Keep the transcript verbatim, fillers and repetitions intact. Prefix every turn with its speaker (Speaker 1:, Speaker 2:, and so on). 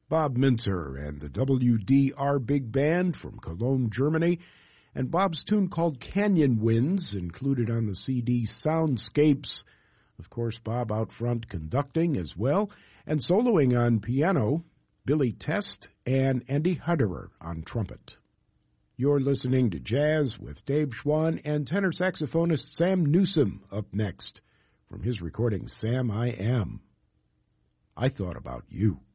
Speaker 1: Bob Mintzer and the W D R Big Band from Cologne, Germany, and Bob's tune called Canyon Winds, included on the C D Soundscapes. Of course, Bob out front conducting as well, and soloing on piano, Billy Test and Andy Hutterer on trumpet. You're listening to Jazz with Dave Schwann and tenor saxophonist Sam Newsom up next from his recording Sam I Am. I Thought About You.